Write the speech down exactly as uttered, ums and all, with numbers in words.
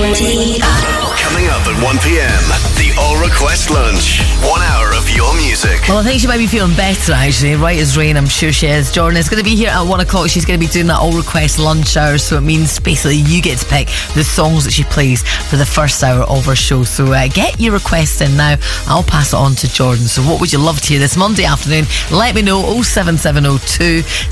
Coming up at one p.m, the All Request Lunch. One hour of your music. Well, I think she might be feeling better, actually. Right as rain, I'm sure she is. Jordan is going to be here at one o'clock. She's going to be doing that All Request Lunch hour, so it means basically you get to pick the songs that she plays for the first hour of her show. So uh, get your requests in now. I'll pass it on to Jordan. So what would you love to hear this Monday afternoon? Let me know. oh seven seven oh two,